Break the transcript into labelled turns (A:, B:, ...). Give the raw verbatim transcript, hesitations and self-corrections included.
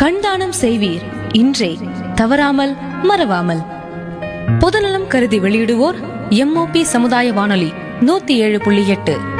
A: கண்தானம் செய்வீர் இன்றே, தவறாமல் மறவாமல். பொதுநலம் கருதி வெளியிடுவோர் எம்ஓபி சமுதாய வானொலி நூத்தி ஏழு புள்ளி எட்டு.